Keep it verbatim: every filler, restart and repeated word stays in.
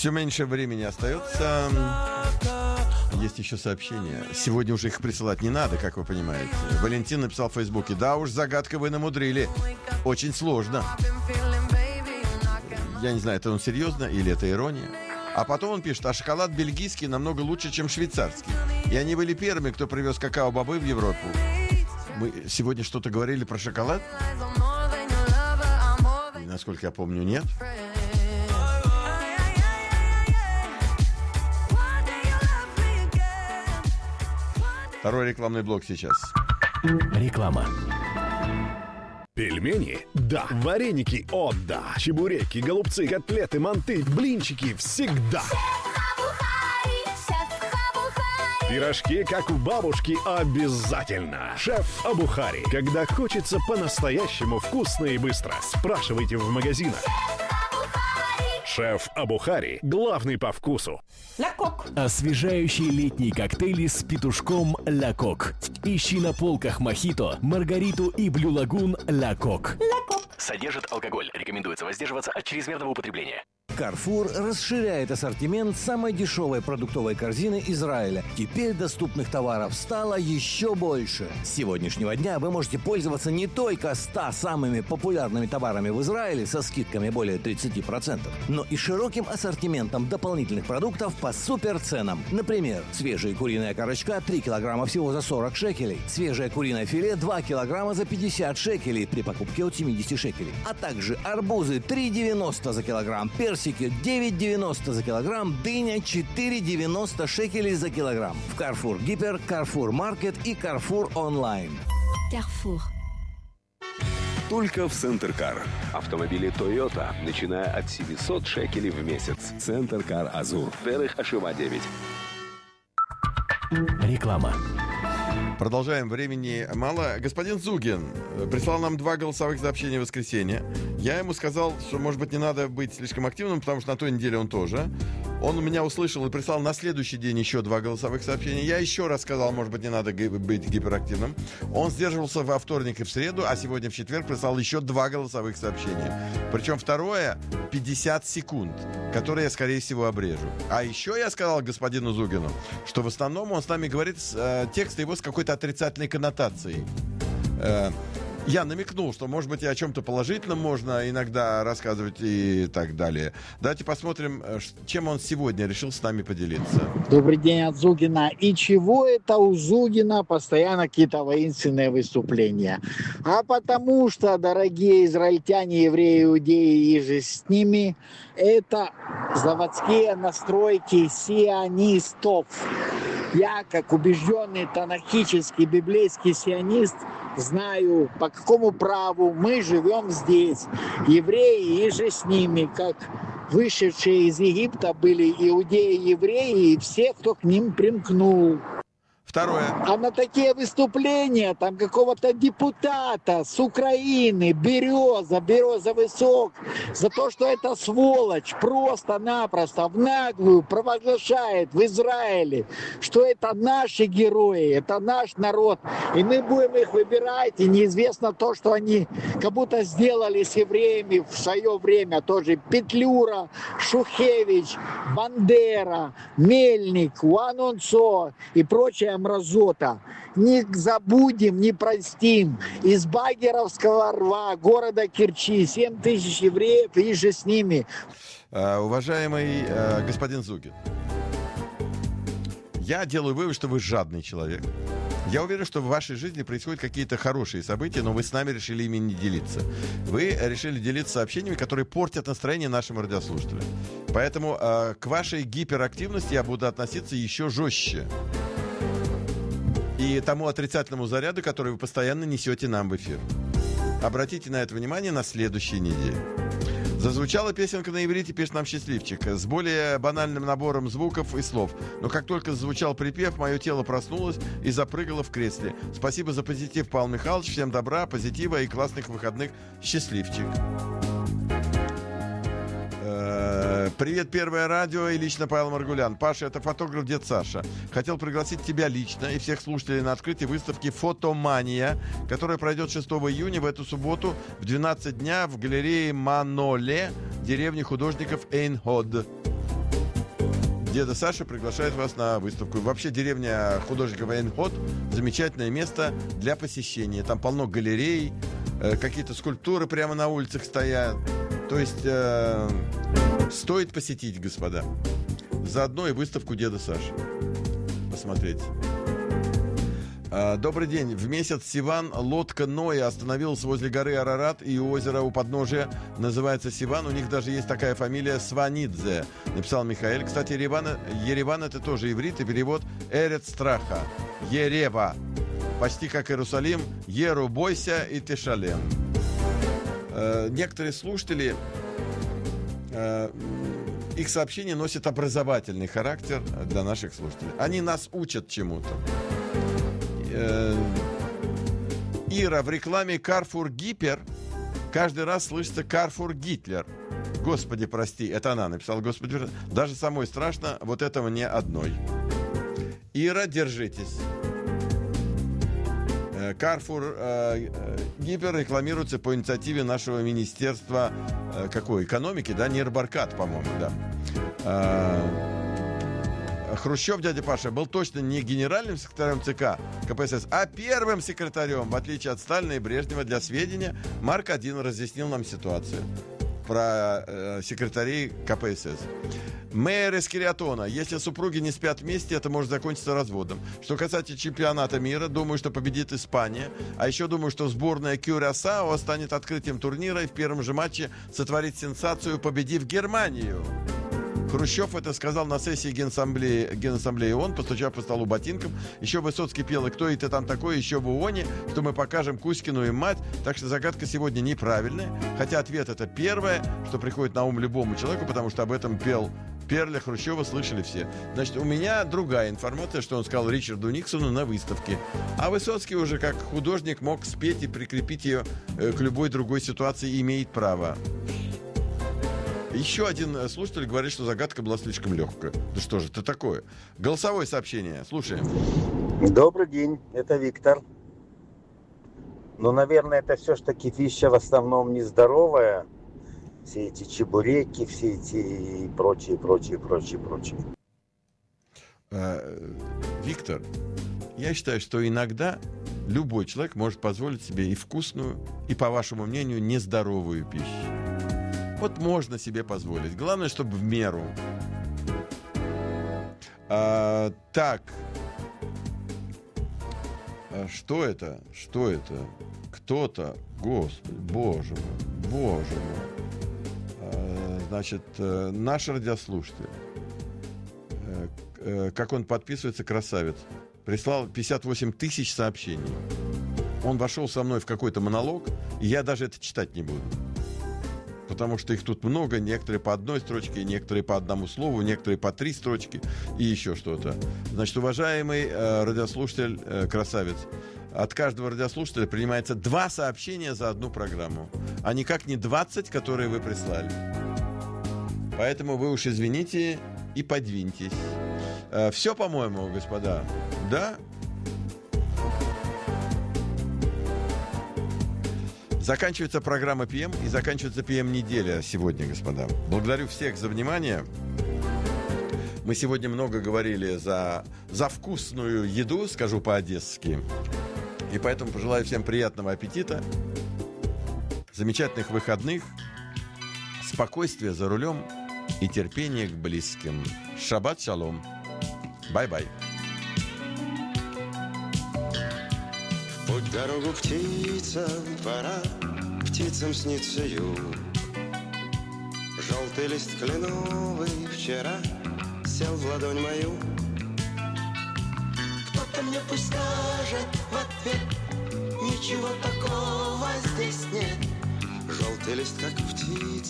Все меньше времени остается. Есть еще сообщения. Сегодня уже их присылать не надо, как вы понимаете. Валентин написал в Фейсбуке: да уж, загадка вы намудрили. Очень сложно. Я не знаю, это он серьезно или это ирония. А потом он пишет: а шоколад бельгийский намного лучше, чем швейцарский. И они были первыми, кто привез какао-бобы в Европу. Мы сегодня что-то говорили про шоколад? И, насколько я помню, нет. Второй рекламный блок сейчас. Реклама. Пельмени? Да. Вареники? О, да. Чебуреки, голубцы, котлеты, манты, блинчики всегда. Пирожки, как у бабушки, обязательно. Шеф Абухари. Когда хочется по-настоящему вкусно и быстро, спрашивайте в магазинах. Шеф Абухари. Главный по вкусу. Ля Кок. Освежающие летние коктейли с петушком Ля Кок. Ищи на полках мохито, маргариту и блю лагун Ля Кок. Ля Кок. Содержит алкоголь. Рекомендуется воздерживаться от чрезмерного употребления. Carrefour расширяет ассортимент самой дешевой продуктовой корзины Израиля. Теперь доступных товаров стало еще больше. С сегодняшнего дня вы можете пользоваться не только ста самыми популярными товарами в Израиле со скидками более тридцать процентов, но и широким ассортиментом дополнительных продуктов по суперценам. Например, свежая куриная корочка три килограмма всего за сорок шекелей, свежее куриное филе два килограмма за пятьдесят шекелей при покупке от семьдесят шекелей, а также арбузы три девяносто за килограмм, персики девять девяносто за килограмм, дыня четыре девяносто шекелей за килограмм. В Carrefour Гипер, Carrefour Market и Carrefour Online. Carrefour. Только в Центр Кар. Автомобили Toyota, начиная от семьсот шекелей в месяц. Центр Кар Азур. Дерих Ашива девять. Реклама. Продолжаем, времени мало. Господин Зугин прислал нам два голосовых сообщения в воскресенье. Я ему сказал, что, может быть, не надо быть слишком активным, потому что на той неделе он тоже. Он меня услышал и прислал на следующий день еще два голосовых сообщения. Я еще раз сказал, может быть, не надо ги- быть гиперактивным. Он сдерживался во вторник и в среду, а сегодня в четверг прислал еще два голосовых сообщения. Причем второе пятьдесят секунд, которые я, скорее всего, обрежу. А еще я сказал господину Зугину, что в основном он с нами говорит э, текст его с какой-то отрицательной коннотацией. Э, Я намекнул, что, может быть, и о чем-то положительном можно иногда рассказывать и так далее. Давайте посмотрим, чем он сегодня решил с нами поделиться. Добрый день от Зугина. И чего это у Зугина постоянно какие-то воинственные выступления? А потому что, дорогие израильтяне, евреи, иудеи и же с ними, это заводские настройки сионистов. Я, как убежденный танахический библейский сионист, знаю, по какому праву мы живем здесь. Евреи и же с ними, как вышедшие из Египта были иудеи, евреи и все, кто к ним примкнул. Второе. А на такие выступления там какого-то депутата с Украины, Береза, Березовый сок, за то, что эта сволочь просто-напросто в наглую провозглашает в Израиле, что это наши герои, это наш народ, и мы будем их выбирать, и неизвестно то, что они как будто сделали с евреями в свое время, тоже Петлюра, Шухевич, Бандера, Мельник, Уанонцо и прочая мразота. Не забудем, не простим. Из Багеровского рва города Керчи семь тысяч евреев и же с ними. Uh, уважаемый uh, господин Зугин, я делаю вывод, что вы жадный человек. Я уверен, что в вашей жизни происходят какие-то хорошие события, но вы с нами решили ими не делиться. Вы решили делиться сообщениями, которые портят настроение нашим радиослушателям. Поэтому uh, к вашей гиперактивности я буду относиться еще жестче. И тому отрицательному заряду, который вы постоянно несете нам в эфир. Обратите на это внимание на следующей неделе. Зазвучала песенка на иврите, пишет нам счастливчик, с более банальным набором звуков и слов. Но как только зазвучал припев, мое тело проснулось и запрыгало в кресле. Спасибо за позитив, Павел Михайлович. Всем добра, позитива и классных выходных. Счастливчик. Привет, Первое радио и лично Павел Маргулян. Паша, это фотограф дед Саша. Хотел пригласить тебя лично и всех слушателей на открытие выставки «Фотомания», которая пройдет шестого июня в эту субботу в двенадцать дня в галерее Маноле, деревне художников Эйн-Ход. Деда Саша приглашает вас на выставку. Вообще деревня художника Военход — замечательное место для посещения. Там полно галерей, э, какие-то скульптуры прямо на улицах стоят. То есть э, стоит посетить, господа. Заодно и выставку Деда Саши посмотреть. Добрый день. В месяц Сиван лодка Ноя остановилась возле горы Арарат и озера у подножия называется Сиван. У них даже есть такая фамилия Сванидзе, написал Михаил. Кстати, Ереван, Ереван это тоже иврит и перевод Эрец страха. Ерева. Почти как Иерусалим. Еру бойся и тешалем. Некоторые слушатели, их сообщения носят образовательный характер для наших слушателей. Они нас учат чему-то. Ира, в рекламе Carrefour Гипер каждый раз слышится Carrefour Гитлер. Господи, прости, это она написала. Господи, даже самой страшно, вот этого не одной. Ира, держитесь. Carrefour э, Гипер рекламируется по инициативе нашего министерства э, какой? Экономики, да? Нирбаркат, по-моему, да. Э, Хрущев, дядя Паша, был точно не генеральным секретарем ЦК КПСС, а первым секретарем. В отличие от Сталина и Брежнева, для сведения, Марк один разъяснил нам ситуацию про э, секретарей КПСС. Мэр из Кириатона. Если супруги не спят вместе, это может закончиться разводом. Что касается чемпионата мира, думаю, что победит Испания. А еще думаю, что сборная Кюрасао станет открытием турнира и в первом же матче сотворит сенсацию, победив Германию. Хрущев это сказал на сессии Генассамблеи, Генассамблеи ООН, постучав по столу ботинком. Еще Высоцкий пел: «И кто это там такой, еще в ООНе, что мы покажем Кузькину и мать». Так что загадка сегодня неправильная. Хотя ответ это первое, что приходит на ум любому человеку, потому что об этом пел Перля Хрущева, слышали все. Значит, у меня другая информация, что он сказал Ричарду Никсону на выставке. А Высоцкий уже как художник мог спеть и прикрепить ее к любой другой ситуации и имеет право. Еще один слушатель говорит, что загадка была слишком легкая. Да что же это такое? Голосовое сообщение. Слушаем. Добрый день, это Виктор. Ну, наверное, это все-таки пища в основном нездоровая. Все эти чебуреки, все эти и прочие, прочие, прочие, прочие. А, Виктор, я считаю, что иногда любой человек может позволить себе и вкусную, и, по вашему мнению, нездоровую пищу. Вот можно себе позволить. Главное, чтобы в меру. А, так. А что это? Что это? Кто-то? Господи, боже мой, боже мой. А, значит, наш радиослушатель, как он подписывается, красавец, прислал пятьдесят восемь тысяч сообщений. Он вошел со мной в какой-то монолог, и я даже это читать не буду. Потому что их тут много, некоторые по одной строчке, некоторые по одному слову, некоторые по три строчки и еще что-то. Значит, уважаемый э, радиослушатель, э, красавец, от каждого радиослушателя принимается два сообщения за одну программу, а никак не двадцать, которые вы прислали. Поэтому вы уж извините и подвиньтесь. Э, все, по-моему, господа, да? Заканчивается программа пи эм и заканчивается пи эм-неделя сегодня, господа. Благодарю всех за внимание. Мы сегодня много говорили за, за вкусную еду, скажу по-одесски. И поэтому пожелаю всем приятного аппетита, замечательных выходных, спокойствия за рулем и терпения к близким. Шаббат шалом. Бай-бай. Путь дорогу птицам, пора, птицам снится юг. Желтый лист кленовый вчера сел в ладонь мою. Кто-то мне пусть скажет в ответ: ничего такого здесь нет. Желтый лист, как птица,